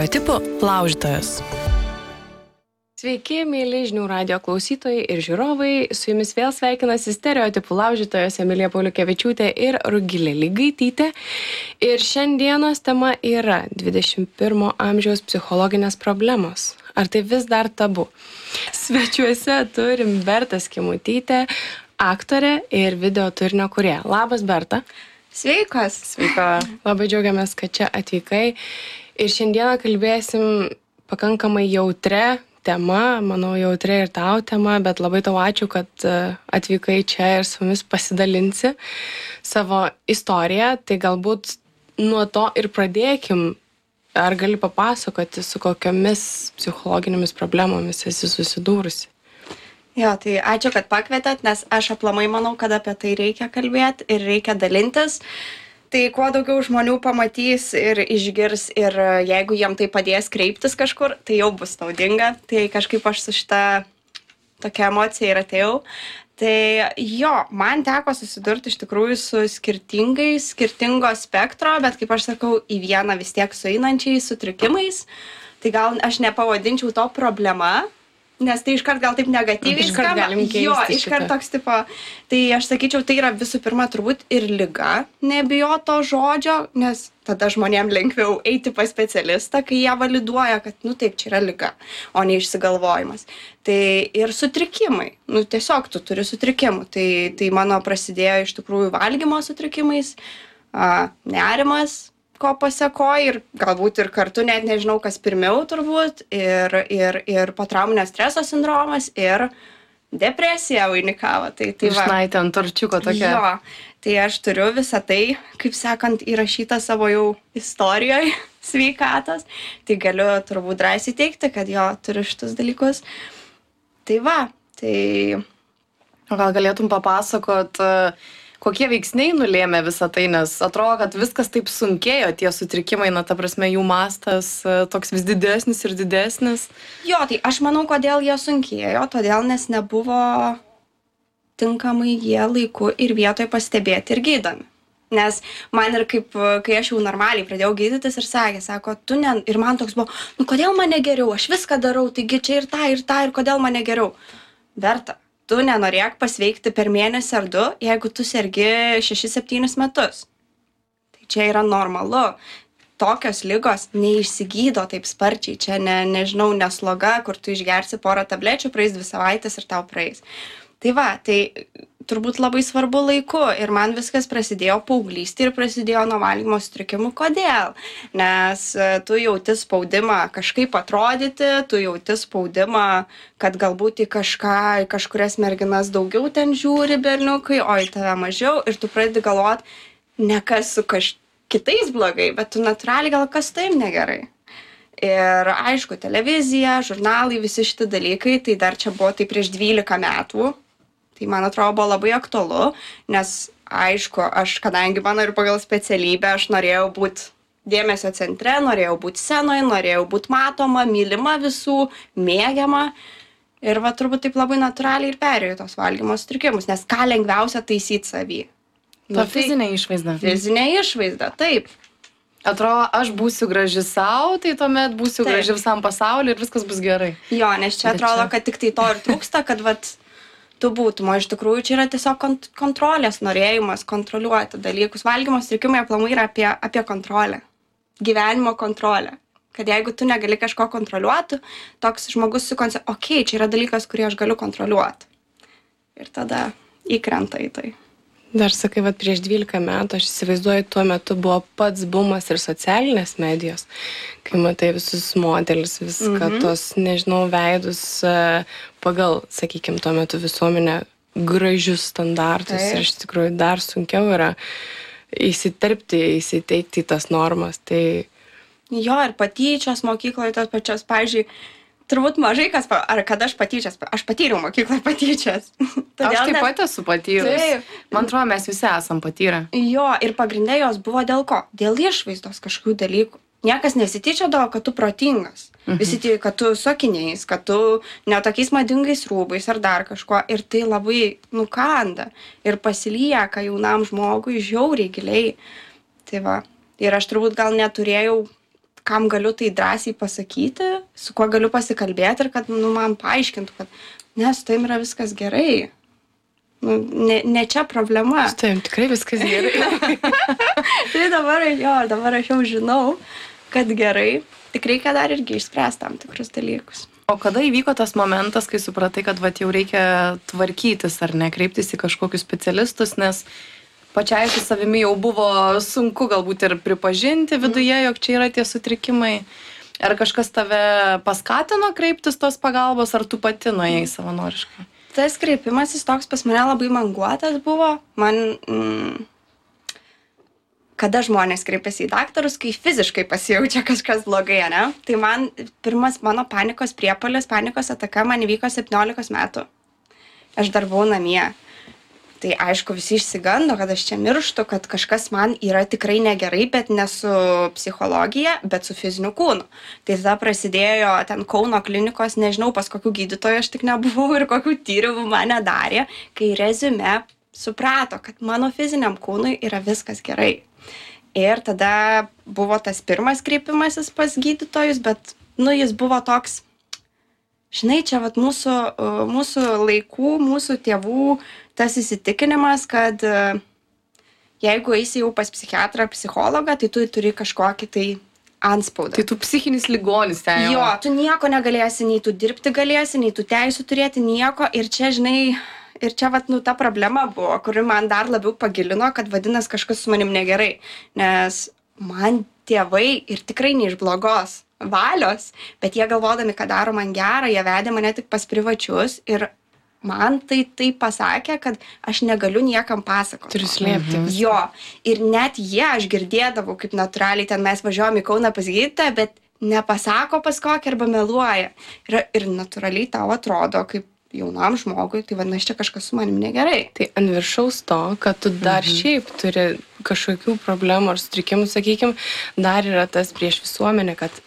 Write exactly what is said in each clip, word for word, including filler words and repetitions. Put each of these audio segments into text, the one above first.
Stereotipų laužytojas. Sveiki, mėly žinių radijo klausytojai ir žiūrovai. Su jumis vėl sveikinasi Stereotipų laužytojas Emilija Pauliukevičiūtė ir Rugilė Ligaitytė. Ir šiandienos tema yra dvidešimt pirmo amžiaus psichologinės problemos. Ar tai vis dar tabu? Svečiuose turim Bertą Skimutytę, aktorę ir video turinio kūrėją. Labas, Berta. Sveikas. Sveika. Labai džiaugiamės, kad čia atvykai. Ir šiandieną kalbėsim pakankamai jautrę tema, manau, jautrė ir tau tema, bet labai tau ačiū, kad atvykai čia ir su mumis pasidalinsi savo istoriją. Tai galbūt nuo to ir pradėkim. Ar gali papasakoti, su kokiomis psichologinėmis problemomis esi susidūrusi? Jo, tai ačiū, kad pakvietėt, nes aš aplamai manau, kad apie tai reikia kalbėti ir reikia dalintis. Tai kuo daugiau žmonių pamatys ir išgirs ir jeigu jiem tai padės kreiptis kažkur, tai jau bus naudinga. Tai kažkaip aš su šita tokia emocija ir atėjau. Tai jo, man teko susidurti iš tikrųjų su skirtingais, skirtingo spektro, bet kaip aš sakau, į vieną vis tiek sueinančiais sutrikimais. Tai gal aš nepavadinčiau to problema, nes tai iškart gal taip negatyviai Iškart skamba. galim keisti Jo, šitą. iškart toks tipo. Tai aš sakyčiau, tai yra visų pirma turbūt ir liga, nebijo to žodžio, nes tada žmonėm lengviau eiti pas specialistą, kai jie validuoja, kad nu taip, čia yra liga, o ne išsigalvojimas. Tai ir sutrikimai. Nu tiesiog tu turi sutrikimų. Tai, tai mano prasidėjo iš tikrųjų valgymo sutrikimais, a, nerimas, ko pasekoja ir galbūt ir kartu net nežinau, kas pirmiau turbūt, ir, ir, ir potrauminio streso sindromas, ir depresija vainikavo. Tai, tai va. Išnaitė ant torčiuko tokia. Jo, tai aš turiu visą tai, kaip sakant, įrašytą savo jau istorijoje sveikatos, tai galiu turbūt drąsiai teikti, kad jo turiu šitus dalykus. Tai va, tai... O gal galėtum papasakot, kokie veiksniai nulėmė visą tai, nes atrodo, kad viskas taip sunkėjo, tie sutrikimai, na, ta prasme, jų mastas toks vis didesnis ir didesnis. Jo, tai aš manau, kodėl jie sunkėjo, todėl nes nebuvo tinkamai jie laiku ir vietoje pastebėti ir gydomi. Nes man ir kaip, kai aš jau normaliai pradėjau gydytis ir sakė, sako, tu ne, ir man toks buvo, nu kodėl mane geriau, aš viską darau, taigi čia ir tą, ir tą, ir kodėl mane geriau. Berta. Tu nenorėk pasveikti per mėnesį ar du, jeigu tu sergi šešis septynis metus. Tai čia yra normalu. Tokios ligos neišsigydo taip sparčiai. Čia ne, nežinau, nesloga, kur tu išgersi porą tablečių, praeis dvi savaitės ir tau praeis. Tai va, tai turbūt labai svarbu laiku. Ir man viskas prasidėjo paauglystėje ir prasidėjo nuo valgymo sutrikimų. Kodėl? Nes tu jauti spaudimą kažkaip atrodyti, tu jauti spaudimą, kad galbūt į kažką, į kažkurias merginas daugiau ten žiūri berniukai, o į tave mažiau. Ir tu pradedi galvoti, ne kas su kažkitais kitais blogai, bet tu natūraliai gal kas taip negerai. Ir aišku, televizija, žurnalai, visi šitie dalykai, tai dar čia buvo tai prieš dvylika metų. Tai man atrodo buvo labai aktualu, nes aišku, aš, kadangi mano ir pagal specialybę, aš norėjau būti dėmesio centre, norėjau būti scenoje, norėjau būti matoma, mylima visų, mėgiama. Ir va turbūt taip labai natūraliai ir perėjau tos valgymo sutrikimus, nes ką lengviausia taisyti savį. Ta fizinė išvaizda. Fizinė išvaizda, taip. Atrodo, aš būsiu graži savo, tai tuomet būsiu Taip. graži visam pasauliu ir viskas bus gerai. Jo, nes čia Bet atrodo, čia- kad tik tai to ir trūksta, kad vat tu būtum, o iš tikrųjų čia yra tiesiog kont kontrolės norėjimas kontroliuoti dalykus. Valgymo sutrikimai aplamai yra apie, apie kontrolę, gyvenimo kontrolę. Kad jeigu tu negali kažko kontroliuoti, toks žmogus sukonce, okei, okay, čia yra dalykas, kurį aš galiu kontroliuoti. Ir tada įkrenta į tai. Dar sakai, vat prieš dvylika metų, aš įsivaizduoju, tuo metu buvo pats bumas ir socialinės medijos, kai matai visus modelis, viską, Mhm. tos, nežinau, veidus e, pagal, sakykime, tuo metu visuomenę gražius standartus. Taip. Ir iš tikrųjų dar sunkiau yra įsiterpti, įsiteikti į tas normas. Tai Jo, ir patyčios mokykloje tos pačios, pavyzdžiui, turbūt mažai kas, pa- ar kad aš patyčias, aš patyriau mokykloje patyčias. Aš taip net- pat esu patyrus. Taip. Man atrodo, mes visi esam patyrę. Jo, ir pagrindė jos buvo dėl ko? Dėl išvaizdos kažkokių dalykų. Niekas nesityčiodavo, kad tu protingas. Mhm. Visi tie, kad tu su akiniais, kad tu ne tokiais madingais rūbais ar dar kažko. Ir tai labai nukanda. Ir pasilieka jaunam žmogui žiauriai giliai. Tai va. Ir aš turbūt gal neturėjau kam galiu tai drąsiai pasakyti, su kuo galiu pasikalbėti ir kad, nu, man paaiškintų, kad ne, su tavim yra viskas gerai. Nu, ne, ne čia problema. Su tavim tikrai viskas gerai. Tai dabar, jo, dabar aš jau žinau, kad gerai. Tik reikia dar irgi išspręsti tam tikrus dalykus. O kada įvyko tas momentas, kai supratai, kad vat, jau reikia tvarkytis ar ne, kreiptis į kažkokius specialistus, nes pačiai su savimi jau buvo sunku galbūt ir pripažinti viduje, jog čia yra tie sutrikimai. Ar kažkas tave paskatino kreiptis tos pagalbos, ar tu pati nuėjai savanoriškai? Tas kreipimasis toks pas mane labai manguotas buvo. Man... Mm, kada žmonės kreipiasi į daktarus, kai fiziškai pasijaučia kažkas blogai, ne? Tai man pirmas mano panikos priepuolis, panikos ataka man įvyko septyniolikos metų. Aš dar buvau namie. Tai aišku, visi išsigando, kad aš čia mirštu, kad kažkas man yra tikrai negerai, bet ne su psichologija, bet su fiziniu kūnu. Tai tada prasidėjo ten Kauno klinikos, nežinau, pas kokių gydytojų aš tik nebuvau ir kokių tyrimų mane darė, kai reziume suprato, kad mano fiziniam kūnui yra viskas gerai. Ir tada buvo tas pirmas kreipimasis pas gydytojus, bet, nu, jis buvo toks, žinai, čia vat mūsų, mūsų laikų, mūsų tėvų tas įsitikinimas, kad jeigu eisi jau pas psichiatrą, psichologą, tai tu turi kažkokį tai antspaudą. Tai tu psichinis ligonis ten. Jo, tu nieko negalėsi, nei tu dirbti galėsi, nei tu teisų turėti nieko. Ir čia, žinai, ir čia, vat, nu, ta problema buvo, kuri man dar labiau pagilino, kad vadinas kažkas su manim negerai. Nes man tėvai ir tikrai ne iš blogos valios, bet jie galvodami, kad daro man gerą, jie vedė mane tik pas privačius ir man tai tai pasakė, kad aš negaliu niekam pasakoti. Turiu slėpti. Mhm. Jo. Ir net jie, aš girdėdavau, kaip natūraliai ten mes važiuojam į Kauną pas gydytoją, bet nepasako pas kokį arba meluoja. Ir, ir natūraliai tau atrodo, kaip jaunam žmogui, tai vadinasi, čia kažkas su manim negerai. Tai ant viršaus to, kad tu dar mhm. šiaip turi kažkokių problemų ar sutrikimų, sakykim, dar yra tas prieš visuomenę, kad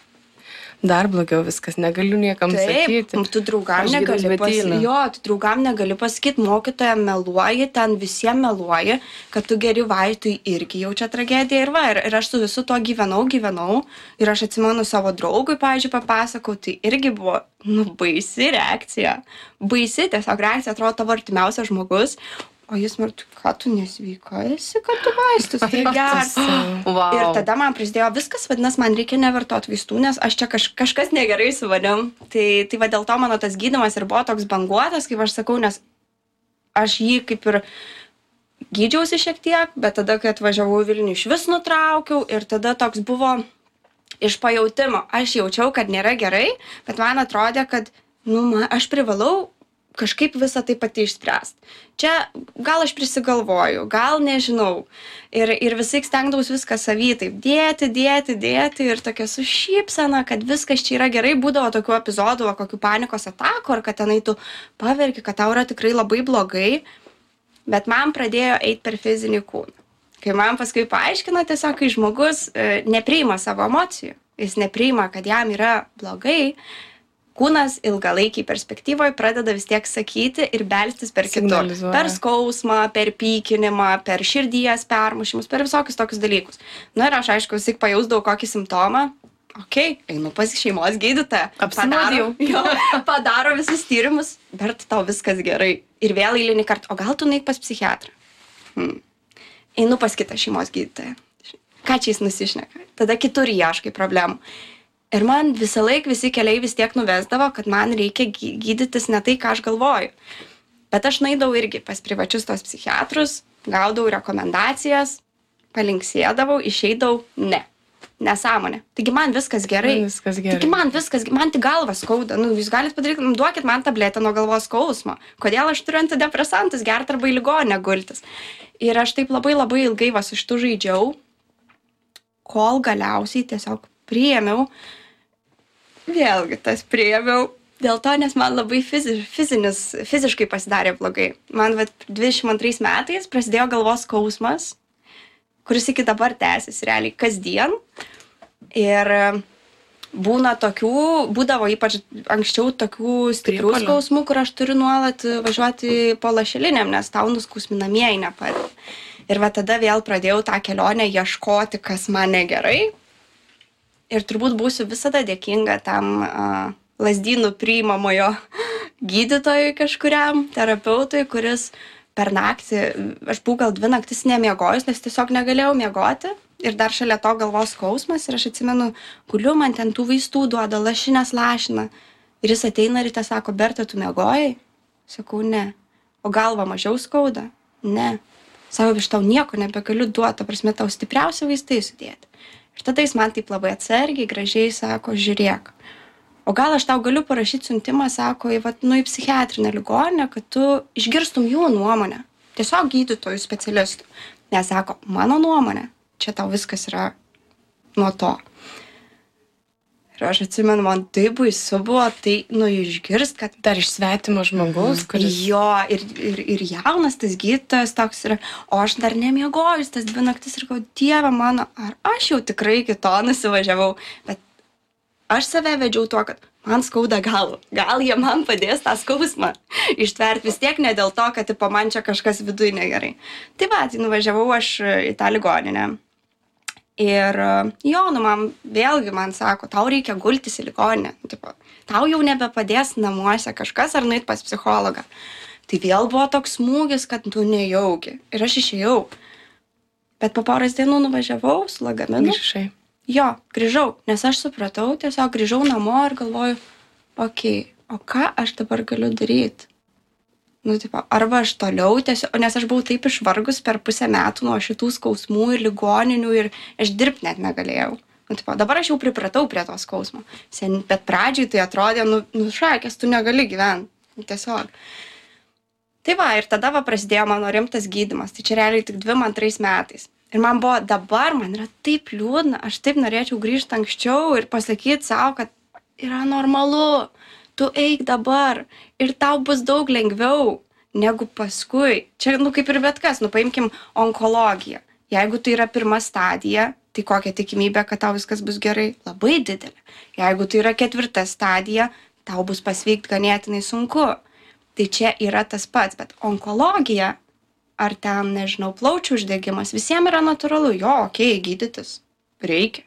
dar blogiau viskas, negaliu niekam Taip, sakyti. tu draugam negali pasakyti, jo, tu draugam negali pasakyti, mokytojam meluoji, ten visiems meluoji, kad tu geri vaistai irgi jaučia tragediją ir va, ir, ir aš su visu to gyvenau, gyvenau, ir aš atsimenu savo draugui, pavyzdžiui, papasakau, tai irgi buvo, nu, baisi reakcija, baisi, tiesiog reakcija, atrodo tavo artimiausias žmogus, o jis man, ką tu nesveika esi, kad tu vaistus tai gers. Wow. Ir tada man prasidėjo viskas, vadinasi, man reikia nevartoti vaistų, nes aš čia kaž, kažkas negerai su manim. Tai, tai va dėl to mano tas gydymas ir buvo toks banguotas, kaip aš sakau, nes aš jį kaip ir gydžiausi šiek tiek, bet tada, kai atvažiavau į Vilnių, iš vis nutraukiau ir tada toks buvo iš pajautimo. Aš jaučiau, kad nėra gerai, bet man atrodė, kad nu, man, aš privalau kažkaip visą tai pati išspręst. Čia gal aš prisigalvoju, gal nežinau. Ir, ir visai stengdavus viską savy taip dėti, dėti, dėti ir tokia su šypsena, kad viskas čia yra gerai. Būdavo tokių epizodų, va, kokių panikos atakų, ar kad tenai tu paverki, kad tau yra tikrai labai blogai. Bet man pradėjo eiti per fizinį kūną. Kai man paskui paaiškino, tiesiog, kai žmogus e, nepriima savo emocijų, jis nepriima, kad jam yra blogai, kūnas ilgalaikiai perspektyvoje pradeda vis tiek sakyti ir belstis per kitur. Per skausmą, per pykinimą, per širdies permušimus, per visokius tokius dalykus. Na ir aš, aišku, vis tik pajausdavau kokį simptomą. Okei, okay, einu pas šeimos gydytoją. Apsinuodijau. Padaro, padaro visus tyrimus, bet tau viskas gerai. Ir vėl eilinį kartą, o gal tu neik pas psichiatrą? Hmm. Einu pas kitą šeimos gydytoją. Ką čia jis nusišneka? Tada kitur ieškai problemų. Ir man visą laik visi keliai vis tiek nuvesdavo, kad man reikia gydytis ne tai, ką aš galvoju. Bet aš naidavau irgi pas privačius tos psichiatrus, gaudavau rekomendacijas, palinksėdavau, išeidavau, ne, nesąmonė. Taigi man viskas gerai. Viskas gerai. Taigi man viskas, man tik galva skauda. Nu, jūs galite padaryti, nu, duokit man tabletę nuo galvos skausmo. Kodėl aš turiu antidepresantus gerti arba į ligoninę gultis? Ir aš taip labai labai ilgai vas iš tų žaidžiau, kol galiausiai tiesiog priėmiau. Vėlgi tas priėmiau dėl to, nes man labai fizi, fizinis, fiziškai pasidarė blogai. Man va, dvidešimt antrais metais prasidėjo galvos skausmas, kuris iki dabar tęsiasi realiai kasdien. Ir būna tokių, būdavo ypač anksčiau tokių stiprių Priepuolių. skausmų, kur aš turiu nuolat važiuoti po lašeliniam, nes tau nuskausminamieji nepadeda. Ir va tada vėl pradėjau tą kelionę ieškoti, kas man negerai. ir turbūt būsiu visada dėkinga tam uh, Lazdynų priimamojo gydytojui kažkuriam, terapeutui, kuris per naktį, aš buvau gal dvi naktis nemiegojus, nes tiesiog negalėjau miegoti ir dar šalia to galvos skausmas ir aš atsimenu, guliu, man ten tų vaistų duoda, lašinės lašina ir jis ateina ryte sako, Berta, tu miegojai? Sakau, ne. O galva mažiau skauda? Ne. Sako, aš tau nieko nebegaliu duoti, prasme, tau stipriausi vaistai sudėti. Ir tada jis man taip labai atsargiai, gražiai sako, žiūrėk. O gal aš tau galiu parašyti siuntimą, sako, į, vat, nu, į psichiatrinę ligoninę, kad tu išgirstum jų nuomonę. Tiesiog gydytojų specialistų. Nes sako, mano nuomonė, čia tau viskas yra nuo to. Ir aš atsimenu, man taip baisu buvo, tai, nu, išgirst, kad... Dar iš svetimo žmogaus, kuris... Jo, ir, ir, ir jaunas tas gydytojas toks yra, o aš dar nemiegojus tas dvi naktis ir galvoju, Dieve mano, ar aš jau tikrai iki to nusivažiavau, bet aš save vedžiau tuo, kad man skauda galvą. Gal jie man padės tą skausmą ištverti vis tiek ne dėl to, kad tipo, man čia kažkas viduj negerai. Tai va, tai nuvažiavau aš į tą ligoninę. Ir jo, nu man vėlgi man sako, tau reikia gultis į ligoninę. Tipo, tau jau nebepadės namuose kažkas ar nueit pas psichologą. Tai vėl buvo toks smūgis, kad tu nejaugi. Ir aš išėjau. Bet po poros dienų nuvažiavau su lagaminu. Grįžai. Jo, grįžau, nes aš supratau, tiesiog grįžau namo ir galvoju, okei, okay, o ką aš dabar galiu daryti? Nu, tipo, arba aš toliau tiesiog, nes aš buvau taip išvargus per pusę metų nuo šitų skausmų ir ligoninių ir aš dirbti net negalėjau. Nu, tipo, dabar aš jau pripratau prie to skausmo. Sen, bet pradžiai tai atrodė, nu, nu šakės, tu negali gyventi. Tiesiog. Tai va, ir tada va prasidėjo mano rimtas gydymas. Tai čia realiai tik dvim antrais metais. Ir man buvo dabar, man yra taip liūdna, aš taip norėčiau grįžti anksčiau ir pasakyti savo, kad yra normalu, tu eik dabar ir tau bus daug lengviau negu paskui. Čia, nu, kaip ir bet kas, nu, paimkim onkologiją. Jeigu tai yra pirma stadija, tai kokia tikimybė, kad tau viskas bus gerai? Labai didelė. Jeigu tai yra ketvirta stadija, tau bus pasveikti ganėtinai sunku. Tai čia yra tas pats, bet onkologija, ar ten, nežinau, plaučių uždegimas, visiems yra natūralu, jo, okei, okay, gydytis, reikia.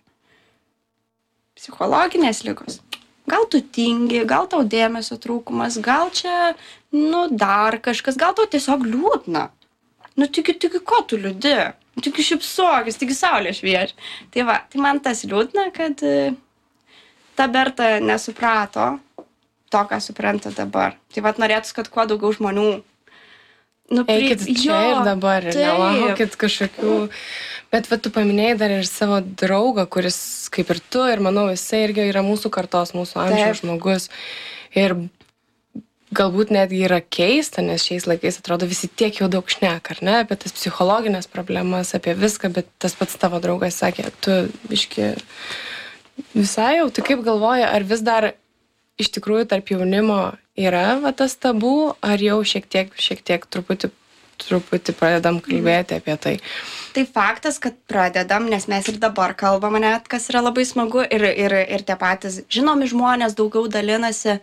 Psichologinės ligos. Gal tu tingi, gal tau dėmesio trūkumas, gal čia, nu, dar kažkas, gal tau tiesiog liūdna. Nu, tiki, tiki, ko tu liūdi? Tiki šipsokis, tiki saulė šviečia. Tai va, tai man tas liūdna, kad ta Berta nesuprato to, ką supranta dabar. Tai va, norėtųs, kad kuo daugiau žmonių Nu, Eikit čia jo, ir dabar, ir nelaukit kažkokių. Bet va, tu paminėjai dar ir savo draugą, kuris, kaip ir tu, ir manau, jisai irgi yra mūsų kartos, mūsų amžiaus žmogus. Ir galbūt netgi yra keista, nes šiais laikais atrodo visi tiek jau daug šneka, ar ne, apie tas psichologinės problemas, apie viską, bet tas pats tavo draugas sakė, tu biški visai jau, tai kaip galvoji, ar vis dar iš tikrųjų tarp jaunimo yra va tas tabu, ar jau šiek tiek, šiek tiek truputį, truputį pradedam kalbėti apie tai? Tai faktas, kad pradedam, nes mes ir dabar kalbame net, kas yra labai smagu, ir, ir, ir tie patys žinomi žmonės daugiau dalinasi,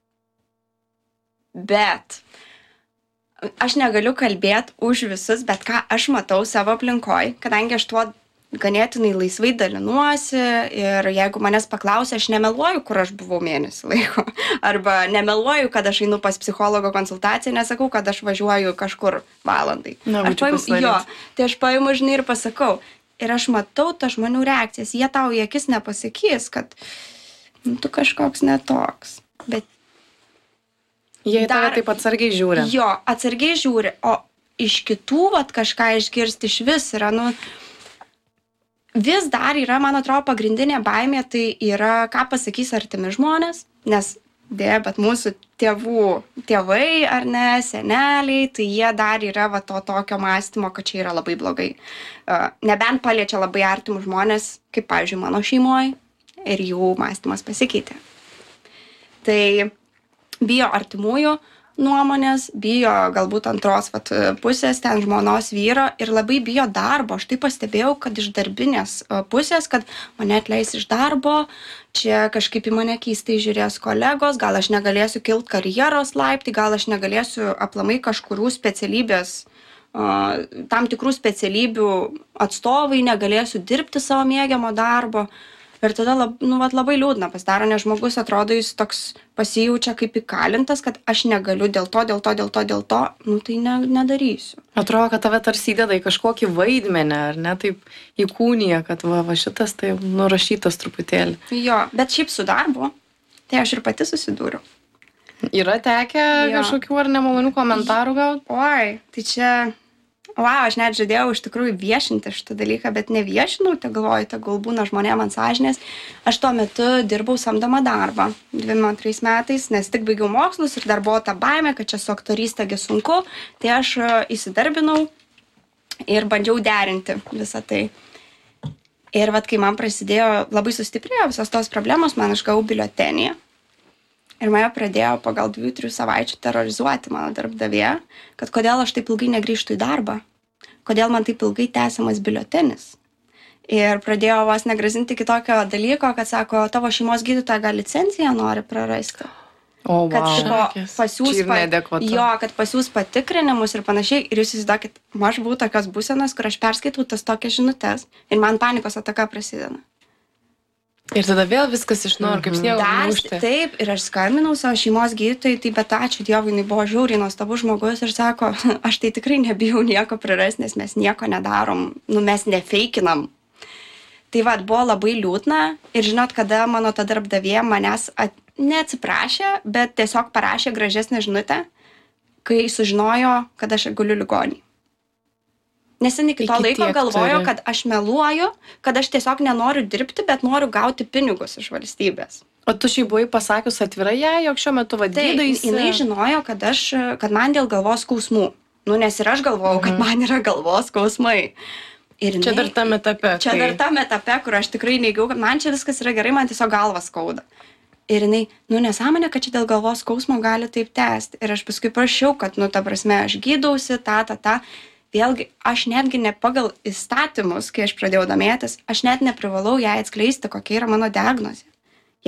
bet aš negaliu kalbėti už visus, bet ką aš matau savo aplinkoj, kadangi aš tuo ganėtinai laisvai dalinuosi ir jeigu manęs paklausia, aš nemeluoju, kur aš buvau mėnesį laiko. Arba nemeluoju, kad aš einu pas psichologo konsultaciją, nesakau, kad aš važiuoju kažkur valandai. Na, aš paimu, jo, tai aš paimu, žinai, ir pasakau. Ir aš matau tą žmonių reakcijas. Jie tau į akis nepasakys, kad nu, tu kažkoks netoks. Bet jie dar, tave taip atsargiai žiūri. Jo, atsargiai žiūri. O iš kitų vat, kažką išgirsti iš vis yra, nu... Vis dar yra, man atrodo, pagrindinė baimė, tai yra, ką pasakys artimi žmonės, nes dėja, bet mūsų tėvų, tėvai ar ne, seneliai, tai jie dar yra va, to tokio mąstymo, kad čia yra labai blogai. Uh, nebent paliečia labai artimų žmonės, kaip, pavyzdžiui, mano šeimoje, ir jų mąstymas pasikeitė. Tai bijo artimųjų nuomonės, bijo galbūt antros vat, pusės, ten žmonos vyro ir labai bijo darbo. Aš tai pastebėjau, kad iš darbinės pusės, kad mane atleis iš darbo, čia kažkaip į mane keistai žiūrės kolegos, gal aš negalėsiu kilt karjeros laiptai, gal aš negalėsiu aplamai kažkurių specialybės, tam tikrų specialybių atstovai, negalėsiu dirbti savo mėgiamo darbo. Ir tada lab, nu, vat, labai liūdna pasidaro, nes žmogus atrodo, jis toks pasijaučia kaip įkalintas, kad aš negaliu dėl to, dėl to, dėl to, dėl to, nu tai ne, nedarysiu. Atrodo, kad tave tarsi įdeda į kažkokį vaidmenį, ar ne, taip įkūnija, kad va, va šitas tai nurašytas truputėlį. Jo, bet šiaip su darbu, tai aš ir pati susidūriau. Yra tekę Jo. kažkokių ar nemalonių komentarų gauti? Oi, tai čia, wow, aš net žadėjau iš tikrųjų viešinti šitą dalyką, bet neviešinau, tai galvoju, tegul būna žmonėm ant sąžinės. Aš tuo metu dirbau samdomą darbą, dviem antrais metais, nes tik baigiau mokslus ir dar buvo ta baimė, kad čia su aktorystėgi sunku, tai aš e, įsidarbinau ir bandžiau derinti visą tai. Ir vat, kai man prasidėjo, labai sustiprėjo visos tos problemos, man aš gavau biuletenį. Ir mane pradėjo po gal dviejų, trijų savaičių terrorizuoti mano darbdavė, kad kodėl aš taip ilgai negrįžtu į darbą, kodėl man taip ilgai tęsiamas biuletenis. Ir pradėjo vos negrazinti kitokio dalyko, kad sako, tavo šeimos gydytoja gal licenciją nori prarasti. O, Kad wow. tipo, Šakės. pasiūs, Čia ir pa, neadekvatu. jo, kad pasiūs patikrinimus ir panašiai. Ir jūs įsivaizduokit, aš buvau tokios būsenos, kur aš perskaitau tas tokias žinutes ir man panikos ataka prasideda. Ir tada vėl viskas iš naujo, kaip sniego Dar, gniūžtė. taip, ir aš skambinau savo šeimos gydytojai, tai bet ačiū Dievui, jinai buvo žiauriai nuostabus žmogus ir sako, aš tai tikrai nebijau nieko prarasti, nes mes nieko nedarom, nu mes nefeikinam. Tai vad, buvo labai liūdna ir žinot, kada mano ta darbdavė manęs at, neatsiprašė, bet tiesiog parašė gražesnę žinutę, kai sužinojo, kad aš guliu ligonį. Nes jin iki to Iki laiko tiek galvojo, turi. kad aš meluoju, kad aš tiesiog nenoriu dirbti, bet noriu gauti pinigus iš valstybės. O tu šiaip buvai pasakius atvirai jai, jog šiuo metu Tai vadydaisi. jinai žinojo, kad, aš, kad man dėl galvos skausmų. Nu, nes ir aš galvojau, kad man yra galvos skausmai. Ir Čia jinai- dar tam etape. Čia kai- dar tam etape, kur aš tikrai neigiau, kad man čia viskas yra gerai, man tiesiog galvas skauda. Ir jinai, nu nesąmonė, kad čia dėl galvos skausmo gali taip tęsti. Ir aš paskui prašiau, kad, nu, ta prasme, aš gydausi, tą, tą, tą. Vėlgi, aš netgi ne pagal įstatymus, kai aš pradėjau domėtis, aš net neprivalau jai atskleisti, kokia yra mano diagnozė.